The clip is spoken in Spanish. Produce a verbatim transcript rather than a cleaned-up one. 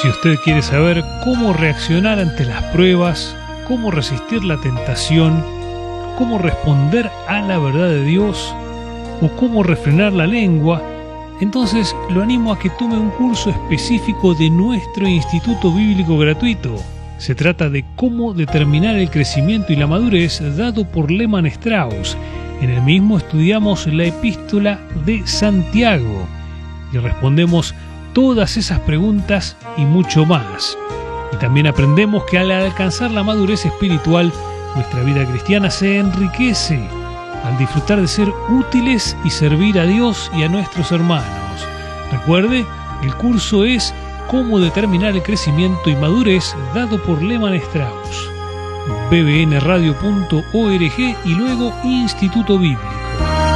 Si usted quiere saber cómo reaccionar ante las pruebas, cómo resistir la tentación, cómo responder a la verdad de Dios o cómo refrenar la lengua, entonces lo animo a que tome un curso específico de nuestro Instituto Bíblico Gratuito. Se trata de cómo determinar el crecimiento y la madurez dado por Lehmann Strauss. En el mismo estudiamos la epístola de Santiago y respondemos todas esas preguntas y mucho más. Y también aprendemos que al alcanzar la madurez espiritual, nuestra vida cristiana se enriquece al disfrutar de ser útiles y servir a Dios y a nuestros hermanos. Recuerde, el curso es Cómo determinar el crecimiento y madurez dado por Lehmann Strauss. b b n radio punto org y luego Instituto Bíblico.